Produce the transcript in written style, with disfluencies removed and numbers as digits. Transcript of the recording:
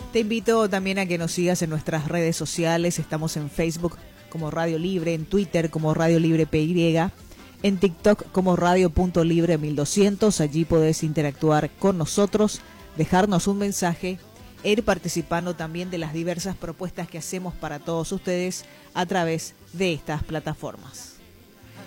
Te invito también a que nos sigas en nuestras redes sociales. Estamos en Facebook como Radio Libre, en Twitter como Radio Libre PY, en TikTok como Radio.Libre 1200. Allí podés interactuar con nosotros, dejarnos un mensaje e ir participando también de las diversas propuestas que hacemos para todos ustedes a través de estas plataformas.